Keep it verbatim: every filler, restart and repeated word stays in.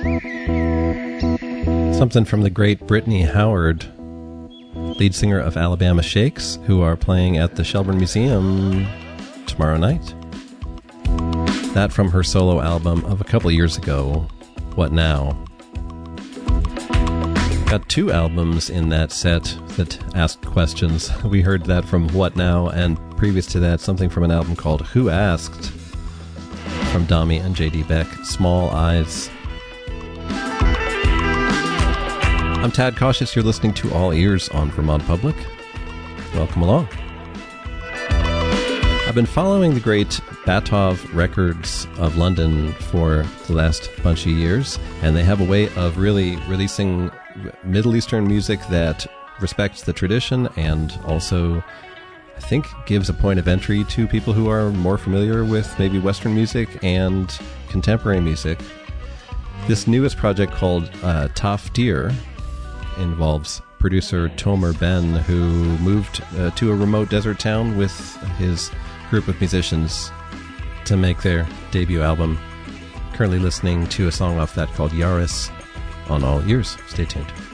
Something from the great Brittany Howard, lead singer of Alabama Shakes, who are playing at the Shelburne Museum tomorrow night. That from her solo album of a couple of years ago, What Now? Got two albums in that set that asked questions. We heard that from What Now, and previous to that, something from an album called Who Asked? From Dami and J D Beck, Small Eyes. I'm Tad Cautious. You're listening to All Ears on Vermont Public. Welcome along. I've been following the great Batov Records of London for the last bunch of years, and they have a way of really releasing Middle Eastern music that respects the tradition and also, I think, gives a point of entry to people who are more familiar with maybe Western music and contemporary music. This newest project called uh, Tafdir involves producer Tomer Ben, who moved uh, to a remote desert town with his group of musicians to make their debut album. Currently listening to a song off that called Yaris on All Ears. Stay tuned.